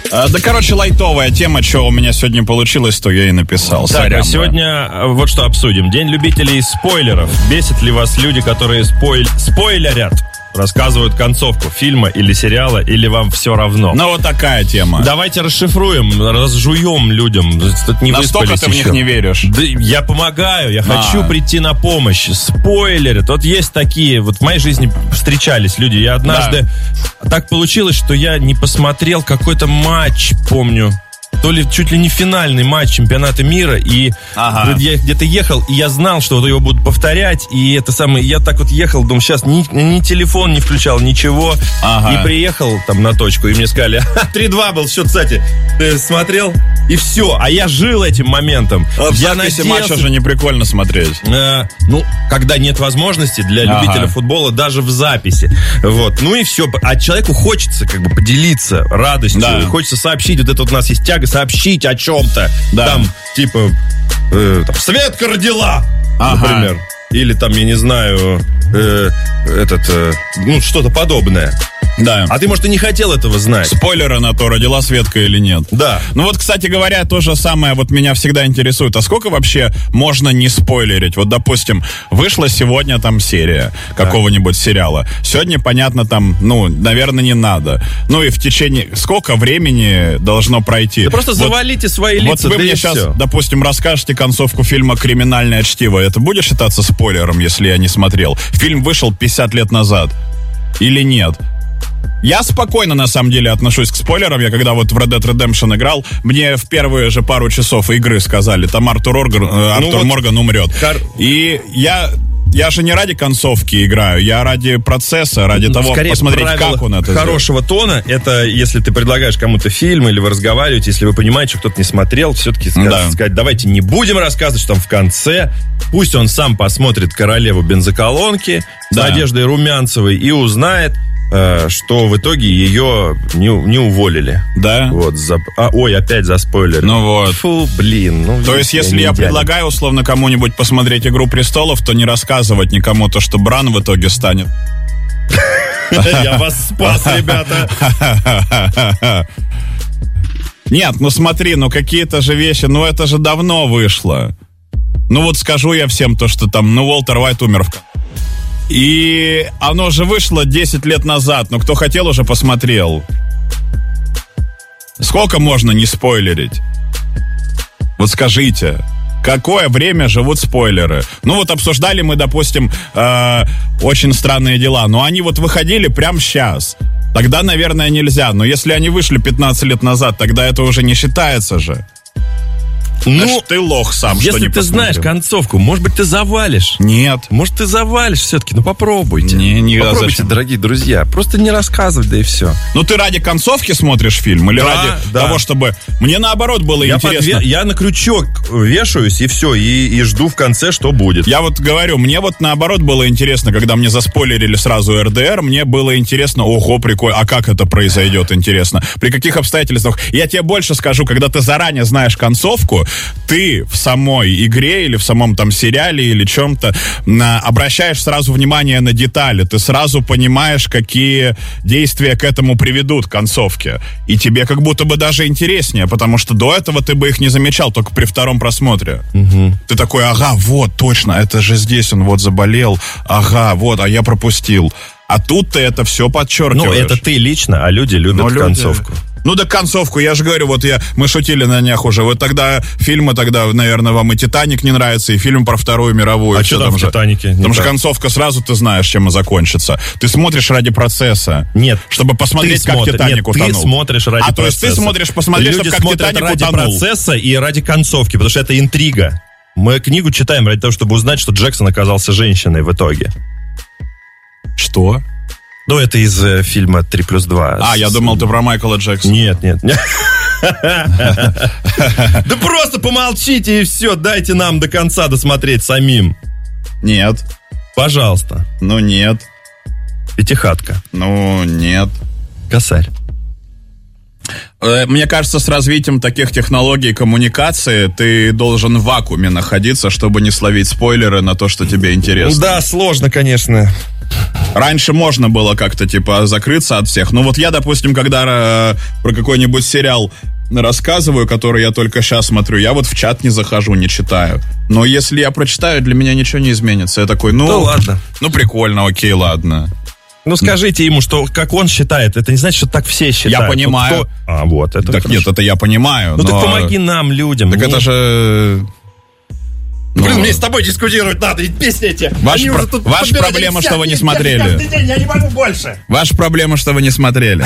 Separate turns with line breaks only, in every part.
Да, короче, лайтовая тема, что у меня сегодня получилось, то я и написал.
Так,
Сорян,
а сегодня вот что обсудим. День любителей спойлеров. Бесит ли вас люди, которые спойлерят? Рассказывают концовку фильма или сериала, или вам все равно?
Ну, вот такая тема.
Давайте расшифруем, разжуем людям. Не
настолько ты в них не веришь?
Да, я помогаю, я хочу прийти на помощь. Спойлерят. Вот есть такие, вот в моей жизни встречались люди. Я однажды... Так получилось, что я не посмотрел какой-то матч, помню. То ли чуть ли не финальный матч чемпионата мира, и я где-то ехал, и я знал, что вот его будут повторять, и это самое, я так вот ехал, думаю, сейчас ни телефон не включал, ничего, и приехал там на точку, и мне сказали, 3-2 был счет, кстати, ты смотрел? И все, а я жил этим моментом.
Я надеялся... матч уже не прикольно смотреть.
Когда нет возможности для любителя футбола, даже в записи. Вот, ну и все. А человеку хочется как бы поделиться радостью, хочется сообщить, вот это вот у нас есть тяга, сообщить о чем-то. Там, типа, Светка родила, например. Или там, я не знаю, что-то подобное.
Да.
А ты, может, и не хотел этого знать.
Спойлеры на то, родила Светка или нет.
Да.
Ну вот, кстати говоря, то же самое вот меня всегда интересует. А сколько вообще можно не спойлерить? Вот, допустим, вышла сегодня там серия какого-нибудь сериала. Сегодня, понятно, там, наверное, не надо. Ну и в течение... Сколько времени должно пройти?
Да просто завалите свои лица,
вот вы мне сейчас, допустим, расскажете концовку фильма «Криминальное чтиво». Это будет считаться спойлером, если я не смотрел? Фильм вышел 50 лет назад. Или нет? Я спокойно, на самом деле, отношусь к спойлерам. Я когда вот в Red Dead Redemption играл, мне в первые же пару часов игры сказали, там Артур Морган умрет. И я же не ради концовки играю, я ради процесса, ради того, посмотреть, как он это
хорошего тона, это если ты предлагаешь кому-то фильм, или вы разговариваете, если вы понимаете, что кто-то не смотрел, все-таки сказать, давайте не будем рассказывать, что там в конце, пусть он сам посмотрит «Королеву бензоколонки» с Надеждой Румянцевой и узнает, что в итоге ее не уволили.
Да?
Вот, опять заспойлерили.
Ну вот.
Фу, блин.
То есть, если я предлагаю, условно, кому-нибудь посмотреть «Игру престолов», то не рассказывать никому то, что Бран в итоге станет.
Я вас спас, ребята.
Нет, смотри, какие-то же вещи, это же давно вышло. Вот скажу я всем то, что там, Уолтер Уайт умер в... И оно же вышло 10 лет назад, кто хотел, уже посмотрел. Сколько можно не спойлерить? Вот скажите, какое время живут спойлеры? Обсуждали мы, допустим, «Очень странные дела», но они выходили прямо сейчас. Тогда, наверное, нельзя, но если они вышли 15 лет назад, тогда это уже не считается же. Ты лох сам, что не посмотрел.
Если ты знаешь концовку, может быть, ты завалишь.
Нет.
Может, ты завалишь все-таки, попробуйте.
Попробуйте,
зачем? Дорогие друзья. Просто не рассказывать, да и все.
Ты ради концовки смотришь фильм? Или ради того, чтобы... Мне наоборот было интересно.
Я на крючок вешаюсь, и все, и жду в конце, что будет.
Я говорю, мне наоборот было интересно, когда мне заспойлерили сразу РДР, мне было интересно, ого, прикольно, а как это произойдет, интересно? При каких обстоятельствах? Я тебе больше скажу, когда ты заранее знаешь концовку, ты в самой игре или в самом там сериале или чем-то обращаешь сразу внимание на детали, ты сразу понимаешь, какие действия к этому приведут, к концовке. И тебе как будто бы даже интереснее, потому что до этого ты бы их не замечал, только при втором просмотре. Ты такой, вот, точно, это же здесь он заболел, вот, а я пропустил. А тут ты это все подчеркиваешь.
Это ты лично, а люди любят концовку.
Да концовку, я же говорю, мы шутили на днях уже. Тогда, наверное, вам и «Титаник» не нравится, и фильм про Вторую мировую.
А что там в «Титанике»?
Там же концовка сразу ты знаешь, чем и закончится. Ты смотришь ради процесса.
Нет.
Чтобы посмотреть, как «Титаник» утонул.
Ты смотришь ради процесса.
То есть ты смотришь посмотреть, чтобы как «Титаник»
ради
утонул.
Ради процесса и ради концовки, потому что это интрига. Мы книгу читаем ради того, чтобы узнать, что Джексон оказался женщиной в итоге.
Что?
Это из фильма «3+2».
Я думал, ты про Майкла Джексона.
Нет. Да просто помолчите и все, дайте нам до конца досмотреть самим.
Нет.
Пожалуйста.
Мне кажется, с развитием таких технологий коммуникации ты должен в вакууме находиться, чтобы не словить спойлеры на то, что тебе интересно.
Да, сложно, конечно.
Раньше можно было как-то, типа, закрыться от всех. Ну вот я, допустим, когда про какой-нибудь сериал рассказываю, который я только сейчас смотрю, я вот в чат не захожу, не читаю. Но если я прочитаю, для меня ничего не изменится. Я такой, ну
ладно.
Ну прикольно, окей, ладно.
Ну, скажите ему, что как он считает. Это не значит, что так все считают.
Я понимаю.
Вот, это
так
хорошо.
Нет, это я понимаю.
Ну,
но...
так помоги нам, людям.
Так это же...
Блин, мне с тобой дискутировать надо, и песни эти.
Ваша проблема, что вы не смотрели.
Каждый день, я не могу больше.
Ваша проблема, что вы не смотрели.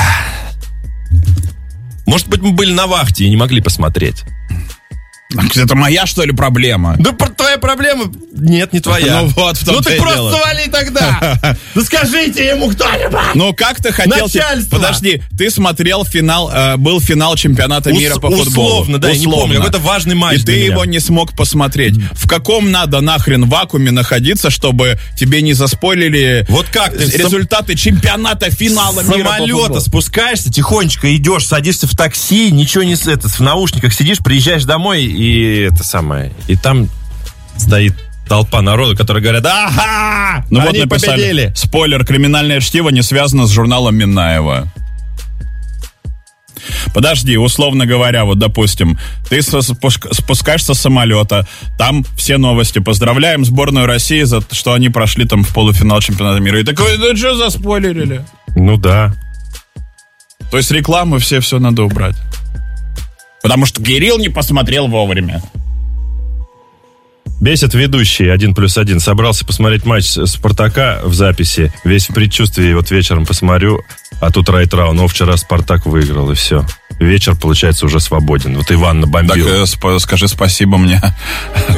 Может быть, мы были на вахте и не могли посмотреть.
Это моя, что ли, проблема?
Да твоя проблема? Нет, не твоя.
Ну вот, в том-то
ты
и
просто
дело.
свали тогда. Ну скажите ему кто-нибудь.
Ну как ты хотел...
Начальство.
Подожди, ты смотрел финал, был финал чемпионата мира по футболу.
Условно, да, я не помню. Это важный матч.
И ты его не смог посмотреть. В каком надо нахрен вакууме находиться, чтобы тебе не заспойлили
вот как ты
результаты чемпионата финала мира по футболу?
Самолета спускаешься, тихонечко идешь, садишься в такси, ничего не в наушниках сидишь, приезжаешь домой и это самое. И там стоит толпа народу, которые говорят: ага,
ну
они
вот написали,
победили.
Спойлер, криминальное чтиво не связано с журналом Миннаева. Подожди, условно говоря, вот, допустим, ты спускаешься с самолета, там все новости. Поздравляем сборную России за то, что они прошли там в полуфинал чемпионата мира. И такой, да что заспойлерили?
Ну да.
То есть рекламу все надо убрать. Потому что Кирилл не посмотрел вовремя.
Бесит ведущий 1+1. Собрался посмотреть матч Спартака в записи. Весь в предчувствии. Вот вечером посмотрю, а тут райт-раунд. Но вчера Спартак выиграл, и все. Вечер, получается, уже свободен. Вот Иван набомбил.
Так скажи спасибо мне.